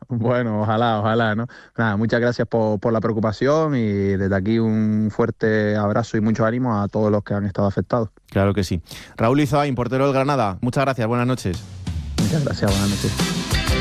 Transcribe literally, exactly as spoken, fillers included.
Bueno, ojalá, ojalá, ¿no? Nada, muchas gracias por, por la preocupación y desde aquí un fuerte abrazo y mucho ánimo a todos los que han estado afectados. Claro que sí. Raúl Izain, portero del Granada, muchas gracias, buenas noches. Muchas gracias, buenas noches.